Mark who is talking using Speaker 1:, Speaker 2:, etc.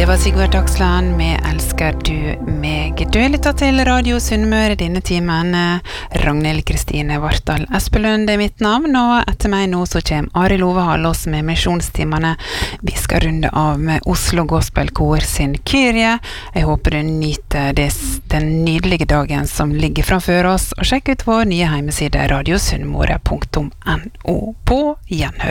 Speaker 1: Det var Sigvart Aksland med Elsker du meg. Du lyttet til Radio Sunnmøre denne timen. Ragnhild Kristine Vartdal Espelund er mitt navn, og etter meg nå så kommer Ari Lovehall oss med misjonstimene. Vi skal runde av med Oslo Gospel Kor sin Kyrie. Jeg håper du nyter den nydelige dagen som ligger framfor oss, og sjekk ut vår nye hjemmeside radiosunnmøre.no. På gjenhør.